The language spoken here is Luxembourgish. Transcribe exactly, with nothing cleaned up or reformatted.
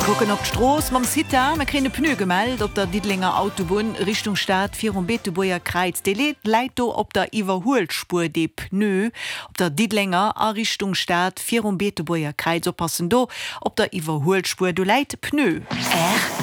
Gucken op Stroos mam Sita man kre pneu gemeldt op der Diedlinger Autobahn Richtung Stadt vier um Betebuer Kreiz Delet Leito op der Iwerholspur de pneu op der Diedlinger a Richtung Stadt vier um Betebuer Kreiz oppassen do op der Iwerholspur du leit pneu. R